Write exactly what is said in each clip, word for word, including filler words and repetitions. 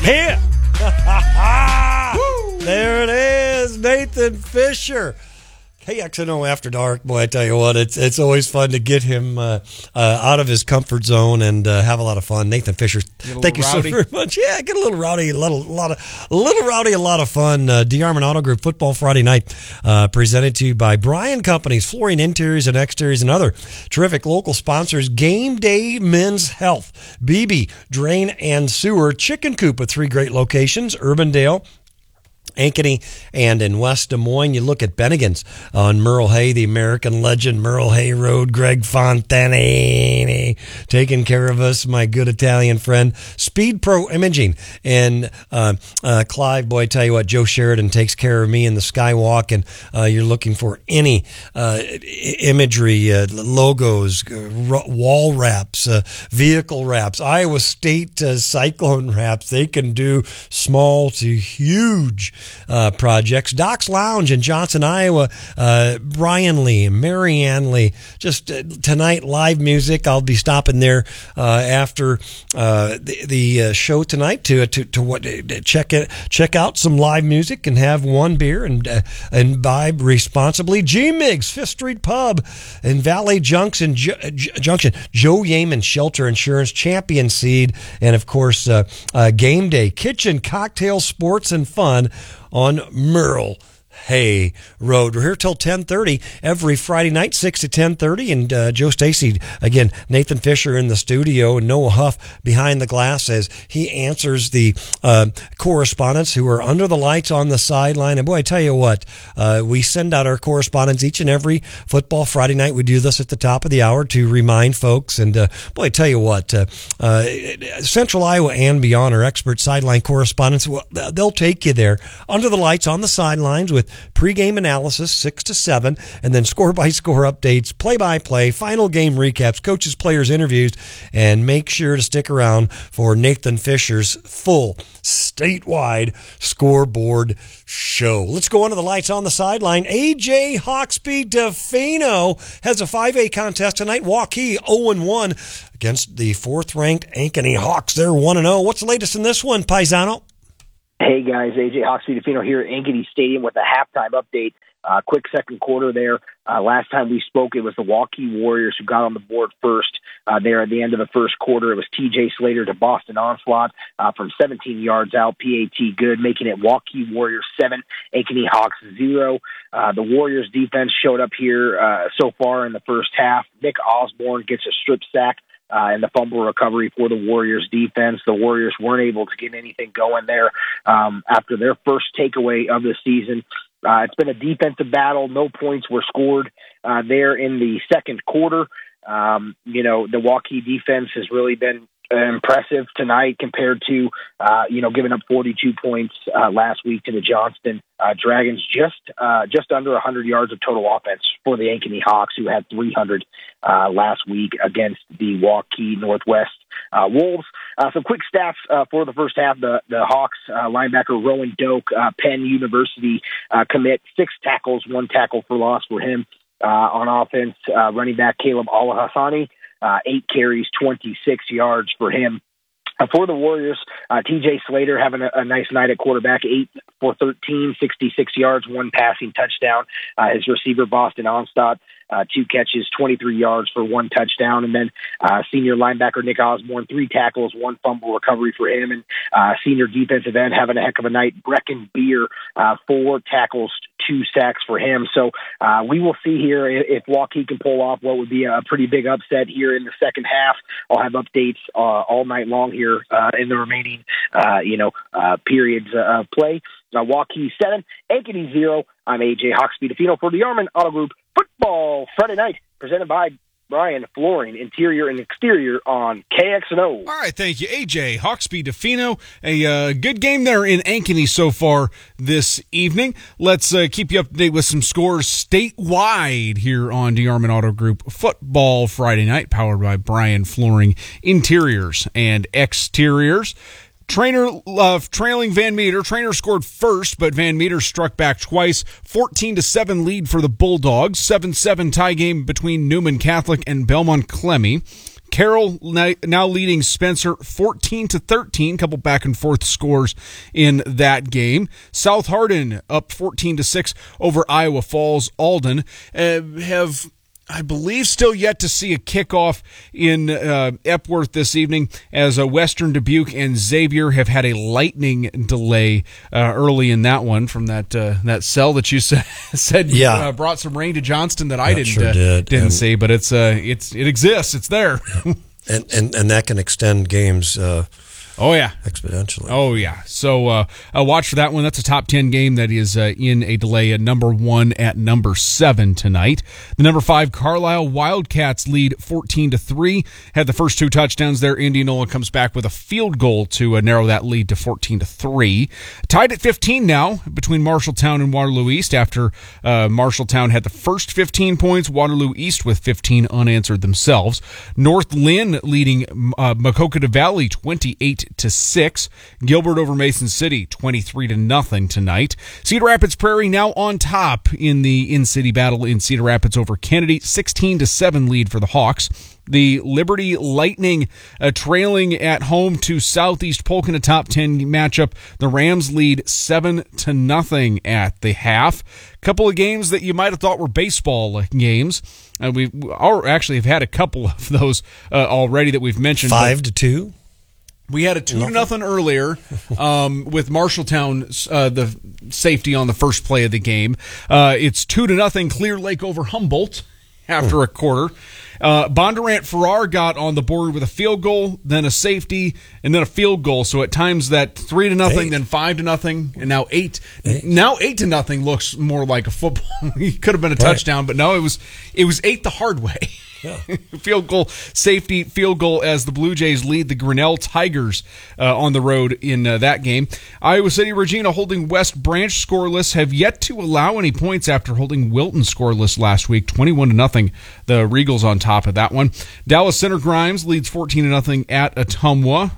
Here! There it is, Nathan Fisher. K X N O After Dark, boy, I tell you what, it's it's always fun to get him uh, uh, out of his comfort zone and uh, have a lot of fun. Nathan Fisher, thank you rowdy. so very much. Yeah, get a little rowdy, a little, lot of, a little rowdy, a lot of fun. Uh, D-Armond Auto Group Football Friday Night, uh, presented to you by Bryan Companies, flooring, interiors, and exteriors, and other terrific local sponsors. Game Day Men's Health, B B, Drain and Sewer, Chicken Coop with three great locations, Urbandale, Ankeny, and in West Des Moines. You look at Bennigan's on Merle Hay, the American legend, Merle Hay Road. Greg Fontanini taking care of us, my good Italian friend. Speed Pro Imaging and uh, uh, Clive, boy, I tell you what, Joe Sheridan takes care of me in the Skywalk, and uh, you're looking for any uh, imagery, uh, logos, uh, wall wraps, uh, vehicle wraps, Iowa State uh, cyclone wraps. They can do small to huge Uh, projects. Doc's Lounge in Johnson, Iowa. Uh, Brian Lee, Mary Ann Lee. Just uh, tonight, live music. I'll be stopping there uh, after uh, the, the uh, show tonight to to to what to check it check out some live music and have one beer and uh, imbibe responsibly. G Migs, Fifth Street Pub in Valley Junction. J- J- Junction. Joe Yeaman Shelter Insurance, Champion Seed, and of course uh, uh, Game Day Kitchen, Cocktail, Sports, and Fun on Merle Hay Road. We're here till ten thirty every Friday night, six to ten thirty, and uh, Joe Stacy, again, Nathan Fisher in the studio, and Noah Huff behind the glass as he answers the uh, correspondents who are under the lights on the sideline. And boy, I tell you what, uh, we send out our correspondents each and every football Friday night. We do this at the top of the hour to remind folks, and uh, boy, I tell you what, uh, uh, Central Iowa and beyond are expert sideline correspondents. Well, they'll take you there under the lights on the sidelines with pregame analysis, six to seven, and then score-by-score updates, play-by-play, final game recaps, coaches, players, interviews, and make sure to stick around for Nathan Fisher's full statewide scoreboard show. Let's go on to the lights on the sideline. A J Hawksby DeFino has a five A contest tonight. Waukee oh and one against the fourth-ranked Ankeny Hawks. They're one and oh. What's the latest in this one, Paisano? Hey guys, A J Hawksby DeFino here at Ankeny Stadium with a halftime update. Uh, quick second quarter there. Uh, last time we spoke, it was the Waukee Warriors who got on the board first uh, there at the end of the first quarter. It was T J Slater to Boston Onslaught uh, from seventeen yards out, P A T good, making it Waukee Warriors seven, Ankeny Hawks zero. Uh, the Warriors defense showed up here uh, so far in the first half. Nick Osborne gets a strip sack Uh, and the fumble recovery for the Warriors defense. The Warriors weren't able to get anything going there um, after their first takeaway of the season. Uh, it's been a defensive battle. No points were scored uh, there in the second quarter. Um, you know, the Waukee defense has really been impressive tonight compared to, uh, you know, giving up forty-two points uh, last week to the Johnston uh, Dragons. Just uh, just under one hundred yards of total offense for the Ankeny Hawks, who had three hundred uh, last week against the Waukee Northwest uh, Wolves. Uh, some quick stats uh, for the first half. The, the Hawks uh, linebacker Rowan Doak, uh, Penn University uh, commit, six tackles, one tackle for loss for him. Uh, on offense, uh, running back Caleb Alahassani, Uh, eight carries, twenty-six yards for him. Uh, for the Warriors, uh, T J Slater having a, a nice night at quarterback, eight for thirteen, sixty-six yards, one passing touchdown. Uh, his receiver, Boston Onslaught, uh, two catches, twenty-three yards for one touchdown. And then uh, senior linebacker Nick Osborne, three tackles, one fumble recovery for him. And uh, senior defensive end having a heck of a night, Brecken Beer, uh, four tackles, two sacks for him. So uh, we will see here if Waukee can pull off what would be a pretty big upset here in the second half. I'll have updates uh, all night long here uh, in the remaining, uh, you know, uh, periods uh, of play. Uh, Waukee seven, Ankeny zero. I'm A J Hawksby DeFino for the D-Armond Auto Group Football Friday Night, presented by Bryan Flooring, Interior and Exterior on K X N O. All right, thank you, A J Hawksby DeFino. A uh, good game there in Ankeny so far this evening. Let's uh, keep you up to date with some scores statewide here on D-Armond Auto Group Football Friday Night, powered by Bryan Flooring, Interiors and Exteriors. Trainer uh, trailing Van Meter. Trainer scored first, but Van Meter struck back twice. fourteen to seven lead for the Bulldogs. seven seven tie game between Newman Catholic and Belmont Clemmy. Carroll now leading Spencer fourteen to thirteen. Couple back and forth scores in that game. South Hardin up fourteen to six over Iowa Falls. Alden uh, have, I believe, still yet to see a kickoff in uh, Epworth this evening, as uh, Western Dubuque and Xavier have had a lightning delay uh, early in that one from that uh, that cell that you said, said yeah. uh, brought some rain to Johnston that I That didn't sure uh, did. didn't And, see, but it's uh it's it exists, it's there. and, and and that can extend games uh, Oh yeah. exponentially. Oh, yeah. So uh, uh, watch for that one. That's a top ten game that is uh, in a delay at number one at number seven tonight. The number five Carlisle Wildcats lead fourteen to three. Had the first two touchdowns there. Indianola comes back with a field goal to uh, narrow that lead to fourteen to three. Tied at fifteen now between Marshalltown and Waterloo East after uh, Marshalltown had the first fifteen points. Waterloo East with fifteen unanswered themselves. North Lynn leading uh, Makokata Valley twenty-eight to six. Gilbert over Mason City twenty-three to nothing tonight. Cedar Rapids Prairie now on top in the in-city battle in Cedar Rapids over Kennedy, sixteen to seven lead for the Hawks. The Liberty Lightning uh, trailing at home to Southeast Polk in a top ten matchup. The Rams lead seven to nothing at the half. Couple of games that you might have thought were baseball games. Uh, we actually have had a couple of those uh, already that we've mentioned. Five to two. We had a two nothing. to nothing earlier um, with Marshalltown, uh, the safety on the first play of the game. Uh, it's two to nothing Clear Lake over Humboldt after a quarter. Uh, Bondurant Farrar got on the board with a field goal, then a safety, and then a field goal. So at times that three to nothing, eight. then five to nothing, and now eight. eight. Now eight to nothing looks more like a football. It could have been a touchdown, right. But no, it was it was eight the hard way. Yeah. Field goal, safety, field goal as the Blue Jays lead the Grinnell Tigers uh, on the road in uh, that game. Iowa City Regina holding West Branch scoreless, have yet to allow any points after holding Wilton scoreless last week, twenty-one to nothing. The Regals on top of that one. Dallas Center Grimes leads fourteen to nothing at Ottumwa.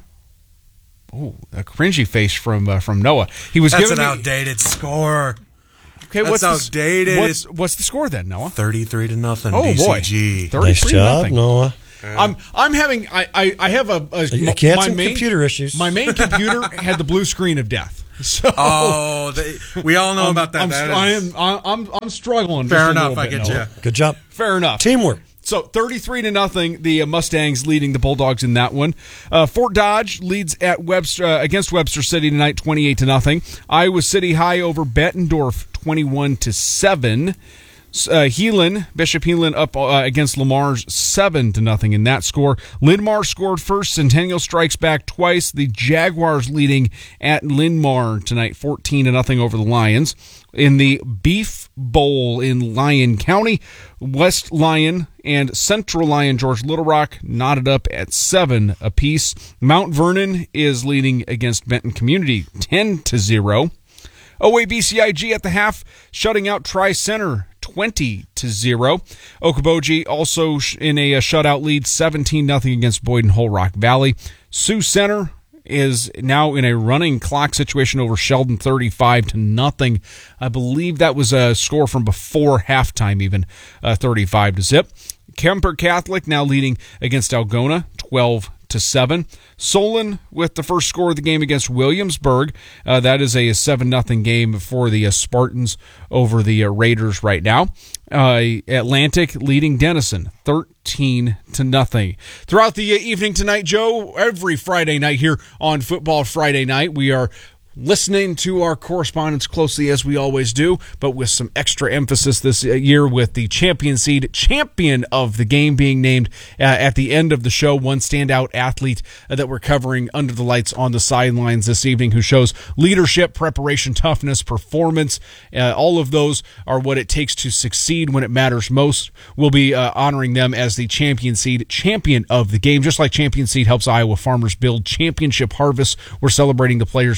Oh, a cringy face from uh, from Noah. He was That's giving an me, outdated score. Okay, That's what's outdated. The, what's, what's the score then, Noah? Thirty-three to nothing. Oh D C boy, G. thirty-three Nice to job, nothing. Noah. I'm I'm having I, I, I have a, a You had my some main, computer issues. My main computer had the blue screen of death. So Oh, they, we all know I'm, about that. I'm, that I is, am I'm I'm struggling. fair just a enough. little I bit, get Noah. you. Good job. Fair enough. Teamwork. So thirty-three to nothing, the uh, Mustangs leading the Bulldogs in that one. Uh, Fort Dodge leads at Webster uh, against Webster City tonight, twenty-eight to nothing. Iowa City High over Bettendorf, twenty-one to seven. Uh, Heelan, Bishop Heelan up uh, against Lamar's seven to nothing in that score. Linn-Mar scored first. Centennial strikes back twice. The Jaguars leading at Linn-Mar tonight, fourteen to nothing over the Lions. In the Beef Bowl in Lyon County, West Lyon and Central Lyon George Little Rock knotted up at seven apiece. Mount Vernon is leading against Benton Community, ten to zero. O A B C I G at the half, shutting out Tri-Center twenty to zero. Okoboji also in a shutout lead, seventeen nothing against Boyden Whole Rock Valley. Sioux Center is now in a running clock situation over Sheldon, thirty-five to nothing. I believe that was a score from before halftime, even uh, thirty-five to zip. Kemper Catholic now leading against Algona, twelve to seven. Solon with the first score of the game against Williamsburg. Uh, that is a seven nothing game for the uh, Spartans over the uh, Raiders right now. Uh, Atlantic leading Denison, thirteen to nothing. Throughout the uh, evening tonight, Joe, every Friday night here on Football Friday Night, we are listening to our correspondents closely as we always do, but with some extra emphasis this year with the champion seed champion of the game being named uh, at the end of the show. One standout athlete uh, that we're covering under the lights on the sidelines this evening who shows leadership, preparation, toughness, performance. Uh, all of those are what it takes to succeed when it matters most. We'll be uh, honoring them as the champion seed champion of the game. Just like champion seed helps Iowa farmers build championship harvests, we're celebrating the players building championships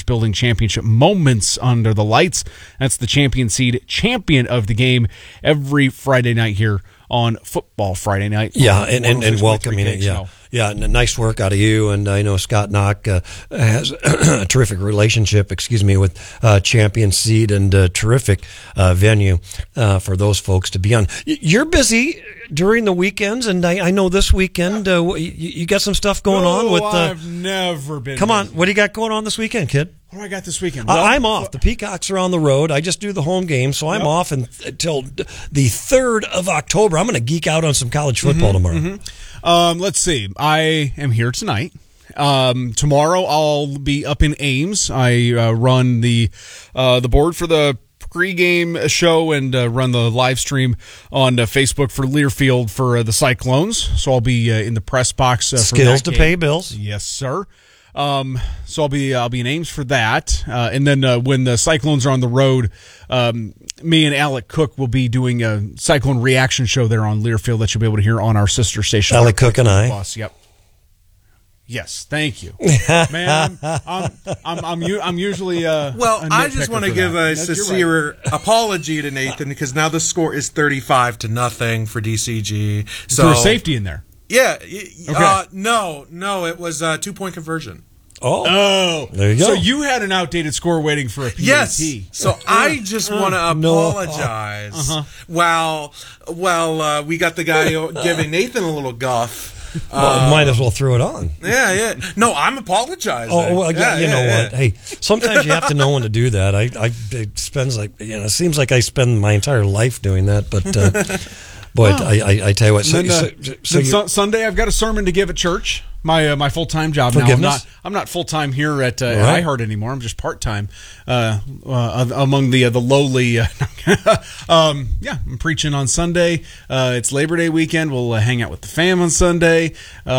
championship moments under the lights. That's the champion seed champion of the game every Friday night here on Football Friday Night. Yeah, and, and, and welcoming it. Yeah, now. yeah, n- nice work out of you. And I know Scott Knock uh, has a terrific relationship, excuse me, with uh, Champion Seed and uh, terrific uh, venue uh, for those folks to be on. Y- You're busy during the weekends, and I, I know this weekend uh, you, you got some stuff going oh, on with. Uh, I've never been. come on, busy. what do you got going on this weekend, kid? What do I got this weekend? I- Well, I'm off. The Peacocks are on the road. I just do the home game, so I'm Yep. off in, until the third of October. I'm going to geek out on some college football tomorrow. Mm-hmm. Um, let's see. I am here tonight. Um, tomorrow I'll be up in Ames. I uh, run the uh, the board for the pregame show and uh, run the live stream on uh, Facebook for Learfield for uh, the Cyclones. So I'll be uh, in the press box. Uh, for Skills that to game. pay bills. Yes, sir. Um, so I'll be I'll be in Ames for that, uh, and then uh, when the Cyclones are on the road, um, me and Alec Cook will be doing a Cyclone reaction show there on Learfield that you'll be able to hear on our sister station. Alec Cook and I. Boss, yep. Yes, thank you, man. I'm I'm I'm, I'm, u- I'm usually uh, Well, a I just nitpicker want to for give that. a That's- you're sincere right. apology to Nathan because now the score is thirty-five to nothing for D C G. So Threw a safety in there. Yeah. y- Okay. Uh, no, no, it was a two-point conversion. Oh, Oh, There you go. So you had an outdated score waiting for a P A T. Yes. So I just want to no. apologize. Uh-huh. While while uh, we got the guy giving Nathan a little guff. well, might as well throw it on. Yeah, yeah. No, I'm apologizing. Oh well, yeah, you yeah, know yeah. what? Hey, sometimes you have to know when to do that. I, I, it spends like you know, it seems like I spend my entire life doing that. But uh, boy, I, I, I tell you what. So, And then, uh, so, so then you- Sun- Sunday, I've got a sermon to give at church. My uh, my full time job now. I'm Forgiveness? not I'm not full time here at, uh, at Right. iHeart anymore. I'm just part time uh, uh, among the uh, the lowly. Uh, um, yeah, I'm preaching on Sunday. Uh, it's Labor Day weekend. We'll uh, hang out with the fam on Sunday.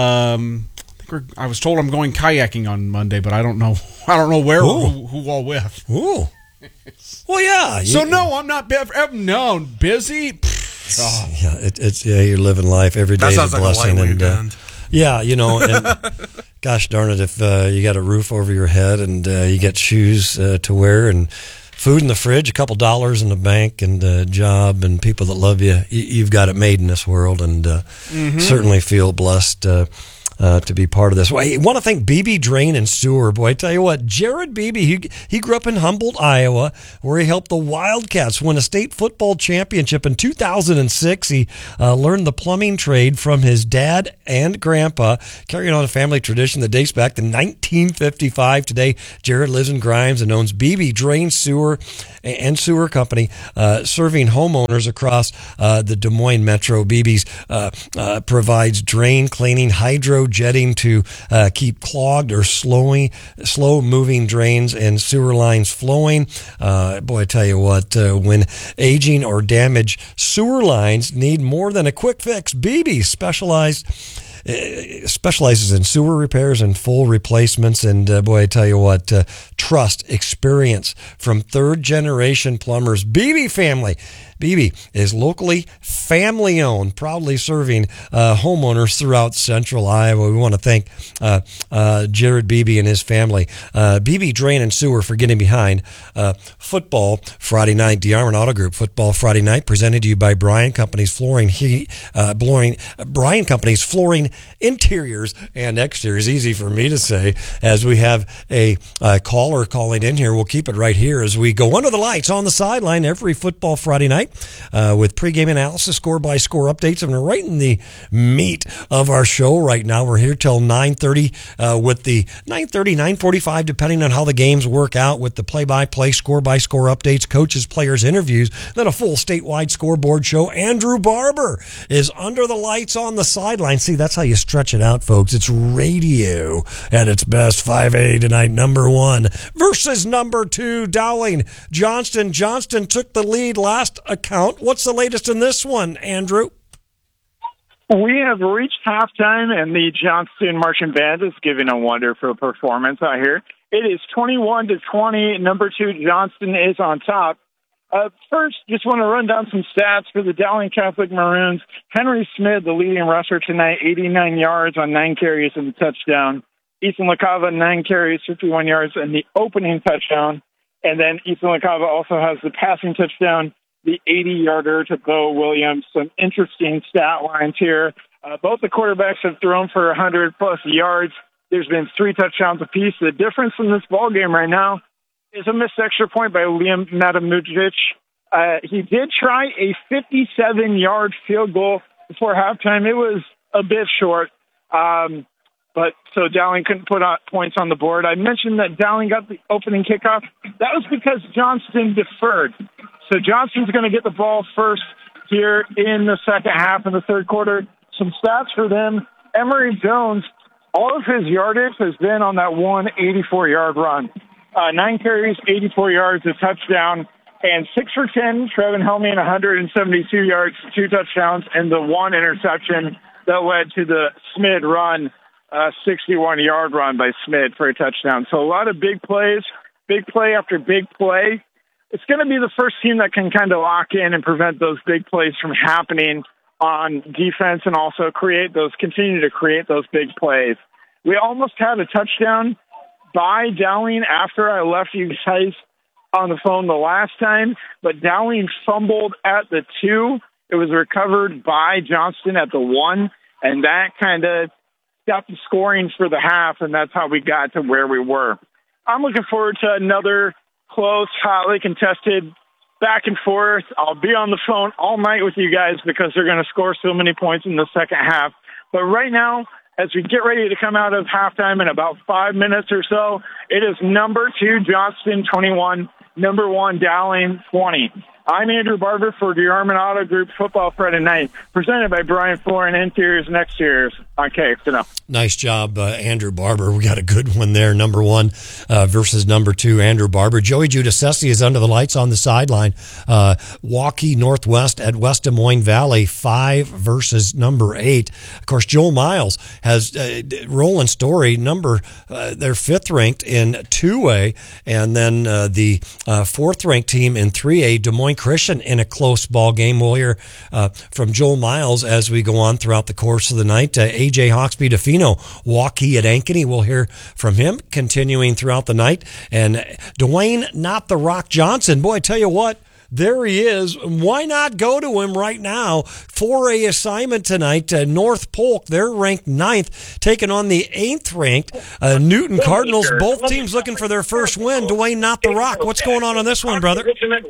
Um, I think we're, I was told I'm going kayaking on Monday, but I don't know. I don't know where or who, who all with. ooh. Well, yeah. you- So no, I'm not. Be- no, busy. Pfft, oh. Yeah, it, it's yeah. You're living life every day. That is sounds a like a blessing, light and uh, weekend. yeah, you know, and gosh darn it, if uh, you got a roof over your head and uh, you get shoes uh, to wear and food in the fridge, a couple dollars in the bank, and a job and people that love you, you you've got it made in this world, and uh, certainly feel blessed. Uh, Uh, to be part of this. Well, I want to thank B B Drain and Sewer. Boy, I tell you what, Jared Beebe, he, he grew up in Humboldt, Iowa, where he helped the Wildcats win a state football championship in two thousand six. He uh, learned the plumbing trade from his dad and grandpa, carrying on a family tradition that dates back to nineteen fifty-five. Today, Jared lives in Grimes and owns B B Drain Sewer and Sewer Company, uh, serving homeowners across uh, the Des Moines Metro. B B's uh, uh, provides drain cleaning, hydro jetting to uh, keep clogged or slowing, slow moving drains and sewer lines flowing. Uh, boy, I tell you what, uh, when aging or damaged sewer lines need more than a quick fix, B B specialized uh, specializes in sewer repairs and full replacements. And uh, boy, I tell you what, uh, trust, experience from third generation plumbers. B B family. B B is locally family owned, proudly serving uh, homeowners throughout central Iowa. We want to thank uh, uh, Jared Beebe and his family. Uh, B B Drain and Sewer for getting behind uh, football Friday night. DeArmond Auto Group football Friday night presented to you by Bryan Company's Flooring. He, uh, blowing, uh, Bryan Company's Flooring Interiors and Exteriors. Easy for me to say as we have a uh, caller calling in here. We'll keep it right here as we go under the lights on the sideline every football Friday night. Uh, with pregame analysis, score-by-score updates, and we're right in the meat of our show right now. We're here till nine thirty uh, with the nine thirty, nine forty-five, depending on how the games work out, with the play-by-play, score-by-score updates, coaches, players, interviews, then a full statewide scoreboard show. Andrew Barber is under the lights on the sideline. See, that's how you stretch it out, folks. It's radio at its best. five A tonight, number one versus number two, Dowling. Johnston. Johnston took the lead last account. What's the latest in this one, Andrew? We have reached halftime, and the Johnston Marching Band is giving a wonderful performance out here. It is twenty-one to twenty. Number two, Johnston is on top. Uh, first, just want to run down some stats for the Dowling Catholic Maroons. Henry Smith, the leading rusher tonight, eighty-nine yards on nine carries and a touchdown. Ethan LaCava, nine carries, fifty-one yards, and the opening touchdown. And then Ethan LaCava also has the passing touchdown, the eighty-yarder to Bo Williams. Some interesting stat lines here. Uh, both the quarterbacks have thrown for one hundred plus yards. There's been three touchdowns apiece. The difference in this ball game right now is a missed extra point by Liam Matamujic. Uh, he did try a fifty-seven-yard field goal before halftime. It was a bit short, um, but so Dowling couldn't put out points on the board. I mentioned that Dowling got the opening kickoff. That was because Johnston deferred. So Johnston's going to get the ball first here in the second half of the third quarter. Some stats for them. Emory Jones, all of his yardage has been on that one eighty-four-yard run. Uh, nine carries, eighty-four yards, a touchdown, and six for ten. Trevin Helmian, one hundred seventy-two yards, two touchdowns, and the one interception that led to the Smid run, uh, sixty-one-yard run by Smid for a touchdown. So a lot of big plays, big play after big play. It's going to be the first team that can kind of lock in and prevent those big plays from happening on defense, and also create those, continue to create those big plays. We almost had a touchdown by Dowling after I left you guys on the phone the last time, but Dowling fumbled at the two. It was recovered by Johnston at the one, and that kind of stopped the scoring for the half, and that's how we got to where we were. I'm looking forward to another close, hotly contested back and forth. I'll be on the phone all night with you guys because they're going to score so many points in the second half. But right now, as we get ready to come out of halftime in about five minutes or so, it is number two Johnston twenty-one, number one Dowling twenty. I'm Andrew Barber for DeArmond Auto Group Football Friday Night, presented by Brian Florin, Interiors and Exteriors on K X N O. Nice job, uh, Andrew Barber. We got a good one there, number one uh, versus number two, Andrew Barber. Joey Giudicelli is under the lights on the sideline. Uh, Waukee Northwest at West Des Moines Valley, five versus number eight. Of course, Joel Miles has uh, Roland Story, number, uh, they're fifth ranked in two A, and then uh, the uh, fourth ranked team in three A, Des Moines Christian, in a close ball game. We'll hear uh, from Joel Miles as we go on throughout the course of the night. Uh, A J Hawksby DeFino, Waukee at Ankeny. We'll hear from him continuing throughout the night. And Dwayne Not the Rock Johnson, boy, I tell you what, there he is. Why not go to him right now? four A assignment tonight. Uh, North Polk, they're ranked ninth, taking on the eighth ranked uh, Newton Cardinals. Both teams looking for their first win. Dwayne Not the Rock, what's going on on this one, brother?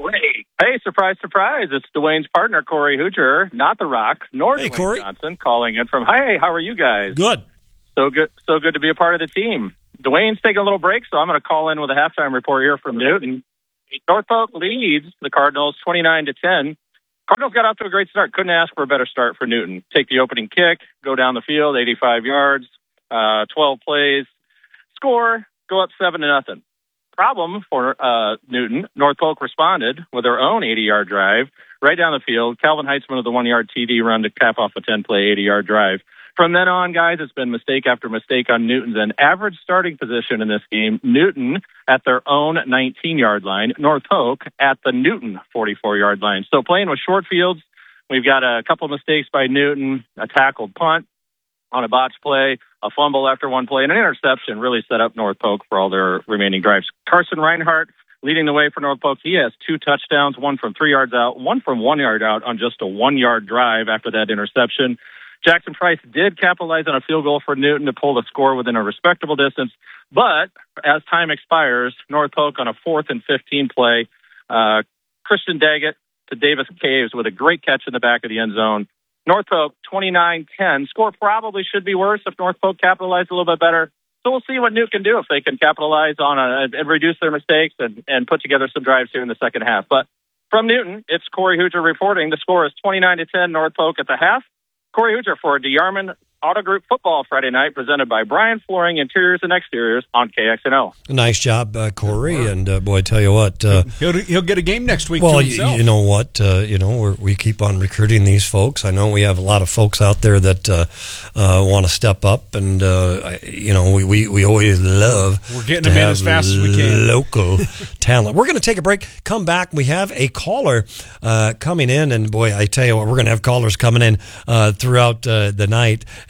Hey, surprise, surprise. It's Dwayne's partner, Corey Hooger, Not the Rock, nor Hey, Dwayne Corey. Johnson, calling in from, hey, how are you guys? Good. So good so good to be a part of the team. Dwayne's taking a little break, so I'm going to call in with a halftime report here from Newton. North Polk leads the Cardinals twenty-nine to ten. Cardinals got off to a great start. Couldn't ask for a better start for Newton. Take the opening kick, go down the field, eighty-five yards, uh, twelve plays, score, go up seven to nothing. Problem for uh, Newton, North Polk responded with their own eighty-yard drive right down the field. Calvin Heitzman with a one-yard T D run to cap off a ten-play, eighty-yard drive. From then on, guys, it's been mistake after mistake on Newton's end. Average starting position in this game, Newton at their own nineteen-yard line, North Polk at the Newton forty-four-yard line. So playing with short fields, we've got a couple of mistakes by Newton, a tackled punt on a botch play, a fumble after one play, and an interception really set up North Polk for all their remaining drives. Carson Reinhardt leading the way for North Polk. He has two touchdowns, one from three yards out, one from one yard out on just a one-yard drive after that interception. Jackson Price did capitalize on a field goal for Newton to pull the score within a respectable distance. But as time expires, North Polk on a fourth and fifteen play, uh, Christian Daggett to Davis Caves with a great catch in the back of the end zone. North Polk twenty-nine ten. Score probably should be worse if North Polk capitalized a little bit better. So we'll see what Newton can do if they can capitalize on a, and reduce their mistakes and, and put together some drives here in the second half. But from Newton, it's Corey Hooger reporting. The score is twenty-nine to ten, North Polk at the half. Corey Hooger for DeArmond Auto Group Football Friday Night, presented by Brian Flooring, Interiors and Exteriors on K X N O. Nice job, uh, Corey. And uh, boy, I tell you what, uh, he'll he'll get a game next week. well, to you, himself. you know what, uh, you know we're, we keep on recruiting these folks. I know we have a lot of folks out there that uh, uh, want to step up, and uh, I- you know we, we, we always love We're getting to them in have as fast as we can. local talent. We're going to take a break. Come back. We have a caller uh, coming in, and boy, I tell you what, we're going to have callers coming in uh, throughout uh, the night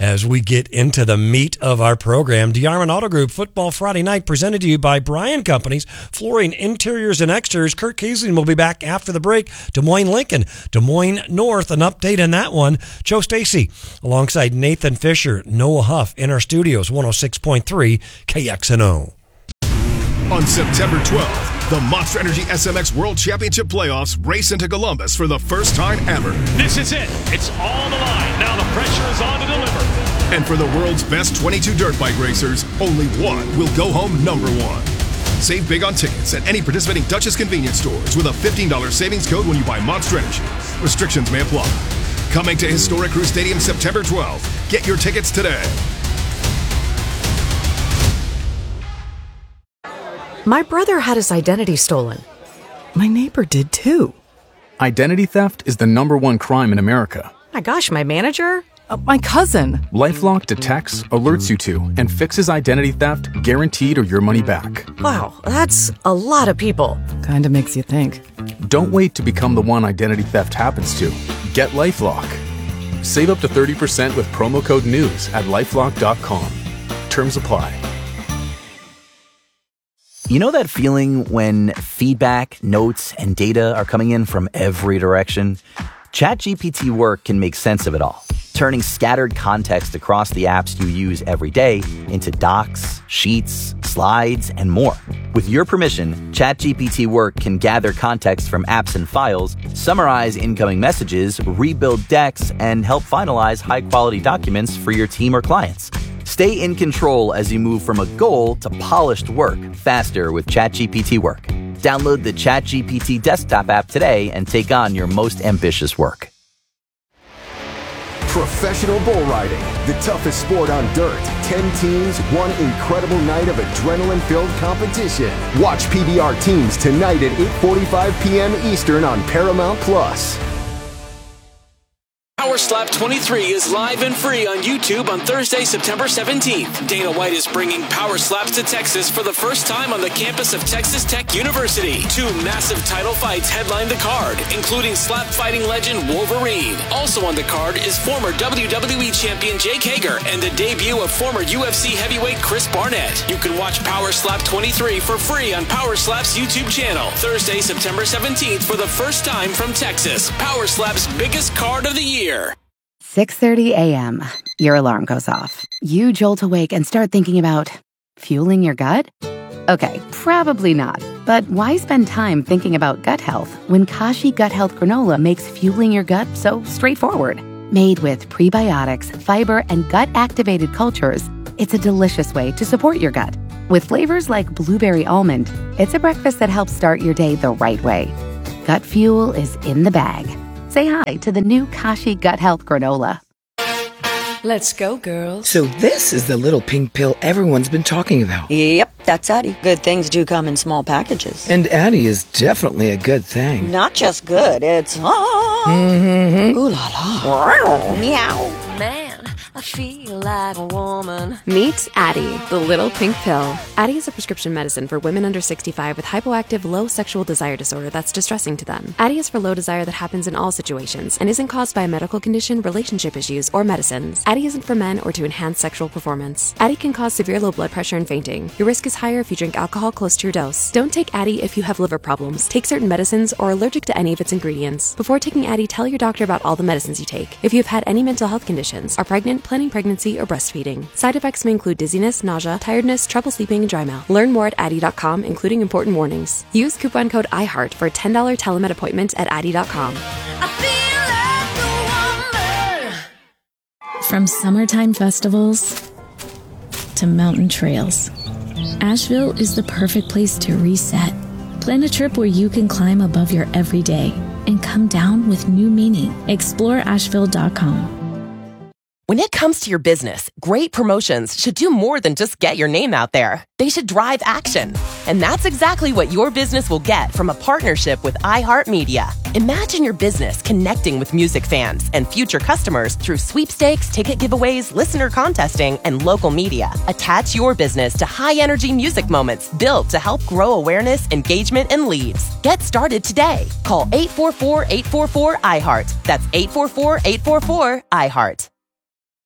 as we get into the meat of our program. DeArmond Auto Group Football Friday Night, presented to you by Bryan Companies, Flooring, Interiors, and Exteriors. Kurt Kiesling will be back after the break. Des Moines Lincoln, Des Moines North, an update in that one. Joe Stacy alongside Nathan Fisher, Noah Huff in our studios, one oh six point three K X N O. On September twelfth, the Monster Energy S M X World Championship Playoffs race into Columbus for the first time ever. This is it. It's all the line. Now the pressure is on to deliver. And for the world's best twenty-two dirt bike racers, only one will go home number one. Save big on tickets at any participating Dutchess convenience stores with a fifteen dollars savings code when you buy Monster Energy. Restrictions may apply. Coming to Historic Crew Stadium September twelfth. Get your tickets today. My brother had his identity stolen. My neighbor did too. Identity theft is the number one crime in America. My gosh, my manager? Uh, my cousin. LifeLock detects, alerts you to, and fixes identity theft guaranteed or your money back. Wow, that's a lot of people. Kinda makes you think. Don't wait to become the one identity theft happens to. Get LifeLock. Save up to thirty percent with promo code NEWS at lifelock dot com. Terms apply. You know that feeling when feedback, notes, and data are coming in from every direction? ChatGPT Work can make sense of it all, turning scattered context across the apps you use every day into docs, sheets, slides, and more. With your permission, ChatGPT Work can gather context from apps and files, summarize incoming messages, rebuild decks, and help finalize high-quality documents for your team or clients. Stay in control as you move from a goal to polished work faster with ChatGPT Work. Download the ChatGPT desktop app today and take on your most ambitious work. Professional bull riding, the toughest sport on dirt. Ten teams, one incredible night of adrenaline-filled competition. Watch P B R Teams tonight at eight forty-five p.m. Eastern on Paramount Plus. Power Slap twenty-three is live and free on YouTube on Thursday, September seventeenth. Dana White is bringing Power Slaps to Texas for the first time on the campus of Texas Tech University. Two massive title fights headline the card, including slap fighting legend Wolverine. Also on the card is former W W E champion Jake Hager and the debut of former U F C heavyweight Chris Barnett. You can watch Power Slap twenty-three for free on Power Slap's YouTube channel. Thursday, September seventeenth for the first time from Texas. Power Slap's biggest card of the year. six thirty a.m. Your alarm goes off. You jolt awake and start thinking about fueling your gut? Okay, probably not. But why spend time thinking about gut health when Kashi Gut Health Granola makes fueling your gut so straightforward? Made with prebiotics, fiber, and gut-activated cultures, it's a delicious way to support your gut. With flavors like blueberry almond, it's a breakfast that helps start your day the right way. Gut fuel is in the bag. Say hi to the new Kashi Gut Health Granola. Let's go, girls. So this is the little pink pill everyone's been talking about. Yep, that's Addie. Good things do come in small packages. And Addie is definitely a good thing. Not just good, it's... Ah, mm-hmm. Ooh la la. Meow. Man, I feel like a woman. Meet Addie, the little pink pill. Addie is a prescription medicine for women under sixty-five with hypoactive low sexual desire disorder that's distressing to them. Addie is for low desire that happens in all situations and isn't caused by a medical condition, relationship issues, or medicines. Addie isn't for men or to enhance sexual performance. Addie can cause severe low blood pressure and fainting. Your risk is higher if you drink alcohol close to your dose. Don't take Addie if you have liver problems, take certain medicines, or are allergic to any of its ingredients. Before taking Addie, tell your doctor about all the medicines you take. If you have had any mental health conditions, are pregnant, planning pregnancy, or breastfeeding. Side effects may include dizziness, nausea, tiredness, trouble sleeping, and dry mouth. Learn more at Addie dot com, including important warnings. Use coupon code iHeart for a ten dollars telemed appointment at Addie dot com. From summertime festivals to mountain trails, Asheville is the perfect place to reset. Plan a trip where you can climb above your everyday and come down with new meaning. Explore asheville dot com. When it comes to your business, great promotions should do more than just get your name out there. They should drive action. And that's exactly what your business will get from a partnership with iHeartMedia. Imagine your business connecting with music fans and future customers through sweepstakes, ticket giveaways, listener contesting, and local media. Attach your business to high-energy music moments built to help grow awareness, engagement, and leads. Get started today. Call eight four four, eight four four, I heart. That's eight four four, eight four four, I heart.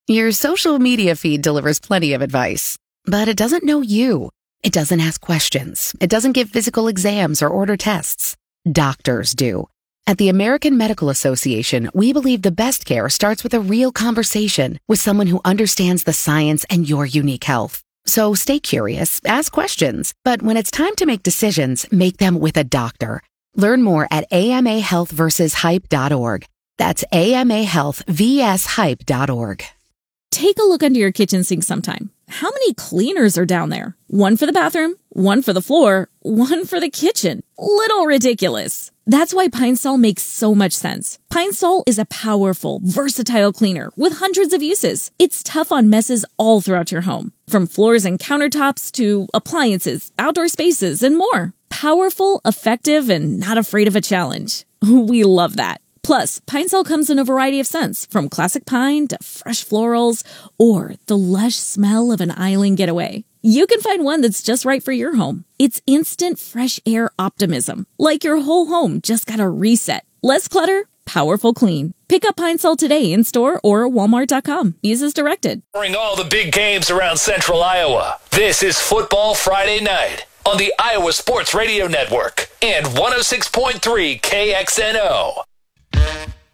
Your social media feed delivers plenty of advice, but it doesn't know you. It doesn't ask questions. It doesn't give physical exams or order tests. Doctors do. At the American Medical Association, we believe the best care starts with a real conversation with someone who understands the science and your unique health. So stay curious, ask questions, but when it's time to make decisions, make them with a doctor. Learn more at A M A health versus hype dot org. That's A M A health versus hype dot org. Take a look under your kitchen sink sometime. How many cleaners are down there? One for the bathroom, one for the floor, one for the kitchen. Little ridiculous. That's why Pine Sol makes so much sense. Pine Sol is a powerful, versatile cleaner with hundreds of uses. It's tough on messes all throughout your home, from floors and countertops to appliances, outdoor spaces, and more. Powerful, effective, and not afraid of a challenge. We love that. Plus, Pine Sol comes in a variety of scents, from classic pine to fresh florals, or the lush smell of an island getaway. You can find one that's just right for your home. It's instant fresh air optimism, like your whole home just got a reset. Less clutter, powerful clean. Pick up Pine Sol today in store or walmart dot com. Use as directed. During all the big games around Central Iowa, this is Football Friday Night on the Iowa Sports Radio Network and one oh six point three K X N O.